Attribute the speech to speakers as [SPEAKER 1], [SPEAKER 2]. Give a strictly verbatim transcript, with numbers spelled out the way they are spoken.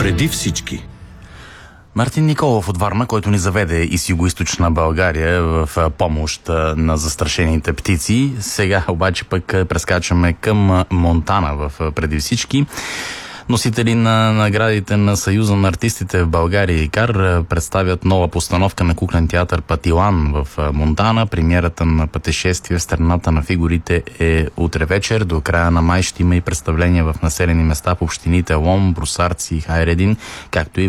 [SPEAKER 1] Преди всички.
[SPEAKER 2] Мартин Николов от Варна, който ни заведе из югоизточна България в помощ на застрашените птици. Сега обаче пък прескачаме към Монтана в Преди всички. Носители на наградите на Съюза на артистите в България и КАР представят нова постановка на куклен театър Патилан в Монтана. Премиерата на пътешествие в страната на фигурите е утре вечер. До края на май ще има и представления в населени места в общините Лом, Брусарци и Хайредин, както и